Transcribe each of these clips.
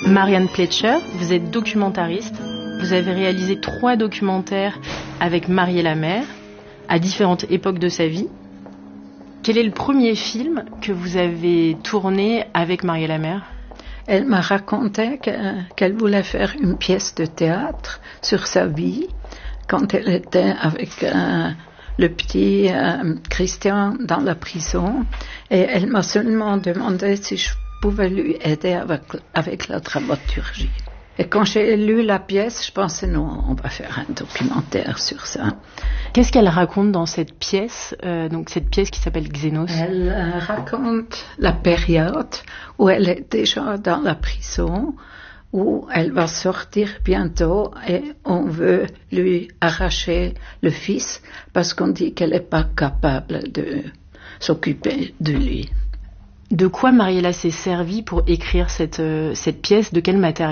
Marianne Pletcher, vous êtes documentariste. Vous avez réalisé 3 documentaires avec Marie-et-la-Mère, à différentes époques de sa vie. Quel est le premier film que vous avez tourné avec Marie-et-la-Mère ? Elle m'a raconté qu'elle voulait faire une pièce de théâtre sur sa vie quand elle était avec le petit Christian dans la prison. Et elle m'a seulement demandé si je pouvais lui aider avec la dramaturgie. Et quand j'ai lu la pièce, je pensais non, on va faire un documentaire sur ça. Qu'est-ce qu'elle raconte dans cette pièce, donc cette pièce qui s'appelle Xénos ? Elle raconte la période où elle est déjà dans la prison, où elle va sortir bientôt et on veut lui arracher le fils parce qu'on dit qu'elle n'est pas capable de s'occuper de lui. De quoi Mariella s'est servie pour écrire cette pièce ? De quel matériel ?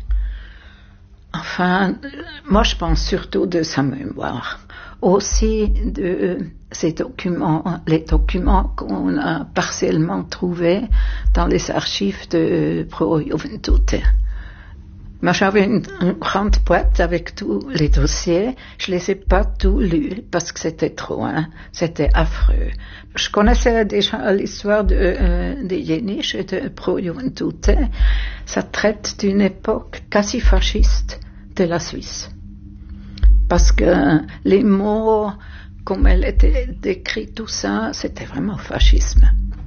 Enfin, moi je pense surtout de sa mémoire. Aussi de ces documents, les documents qu'on a partiellement trouvés dans les archives de Pro Juventute. Moi j'avais une grande boîte avec tous les dossiers. Je les ai pas tous lus parce que c'était trop, c'était affreux. Je connaissais déjà l'histoire de Jenisch et de Pro Juventute. Ça traite d'une époque quasi fasciste de la Suisse. Parce que les mots, comme elle était décrite, tout ça, c'était vraiment fascisme.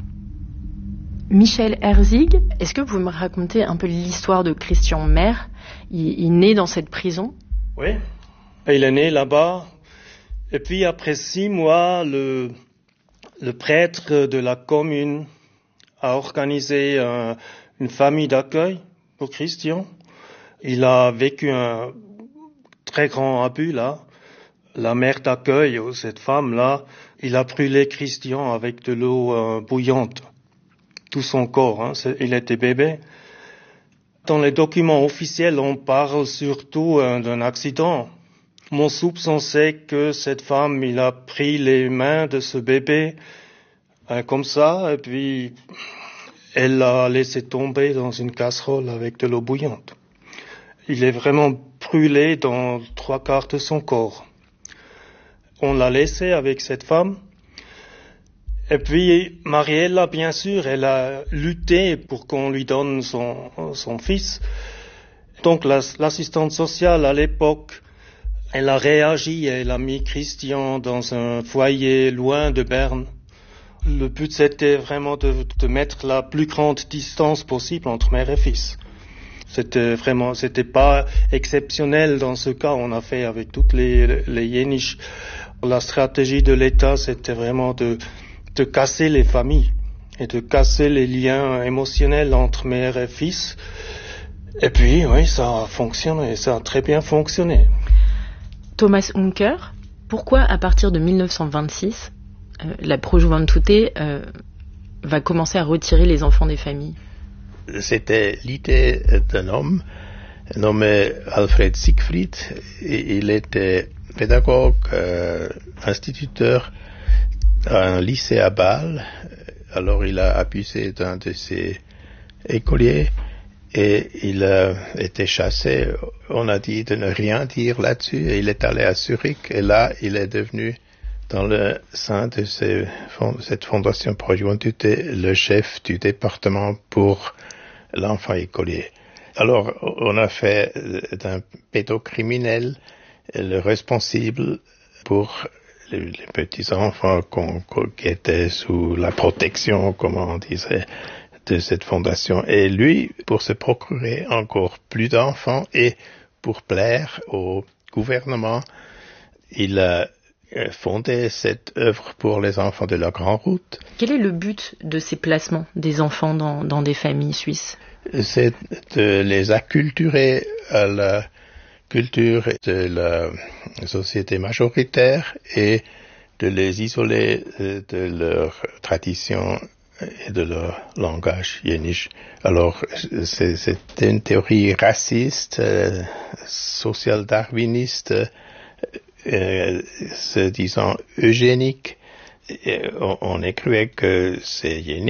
Michel Herzig, est-ce que vous pouvez me raconter un peu l'histoire de Christian Meyer ? Il naît dans cette prison ? Oui, il est né là-bas. Et puis après 6 mois, le prêtre de la commune a organisé une famille d'accueil pour Christian. Il a vécu un très grand abus là. La mère d'accueil, cette femme-là, il a brûlé Christian avec de l'eau bouillante. Tout son corps, il était bébé. Dans les documents officiels, on parle surtout d'un accident. Mon soupçon, c'est que cette femme, il a pris les mains de ce bébé comme ça, et puis elle l'a laissé tomber dans une casserole avec de l'eau bouillante. Il est vraiment brûlé dans 3/4 de son corps. On l'a laissé avec cette femme. Et puis, Mariella, bien sûr, elle a lutté pour qu'on lui donne son fils. Donc, l'assistante sociale, à l'époque, elle a réagi, elle a mis Christian dans un foyer loin de Berne. Le but, c'était vraiment de mettre la plus grande distance possible entre mère et fils. C'était pas exceptionnel dans ce cas, on a fait avec toutes les Jenisch. La stratégie de l'État, c'était vraiment de casser les familles et de casser les liens émotionnels entre mère et fils. Et puis, oui, ça a fonctionné, ça a très bien fonctionné. Thomas Unker, pourquoi à partir de 1926, la Pro Juventute va commencer à retirer les enfants des familles ? C'était l'idée d'un homme nommé Alfred Siegfried. Il était pédagogue, instituteur à un lycée à Bâle. Alors il a abusé d'un de ses écoliers et il a été chassé. On a dit de ne rien dire là-dessus et il est allé à Zurich et là il est devenu dans le sein de cette fondation Pro Juventute le chef du département pour l'enfant écolier. Alors on a fait d'un pédocriminel le responsable pour les petits enfants qui étaient sous la protection, comme on disait, de cette fondation. Et lui, pour se procurer encore plus d'enfants et pour plaire au gouvernement, il a fondé cette œuvre pour les enfants de la Grande Route. Quel est le but de ces placements des enfants dans des familles suisses ? C'est de les acculturer à la culture de la société majoritaire et de les isoler de leur tradition et de leur langage Jenisch. Alors, c'est une théorie raciste, social-darwiniste, se disant eugénique. On écrivait que c'est Jenisch